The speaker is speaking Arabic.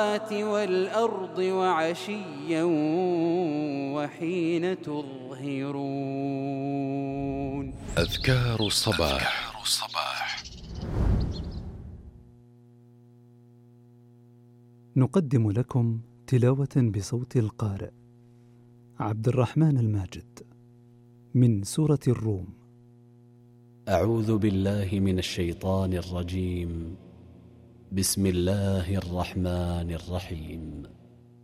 السماوات والأرض وعشيا وحين تظهرون. أذكار الصباح. نقدم لكم تلاوة بصوت القارئ عبد الرحمن الماجد من سورة الروم. أعوذ بالله من الشيطان الرجيم. بسم الله الرحمن الرحيم.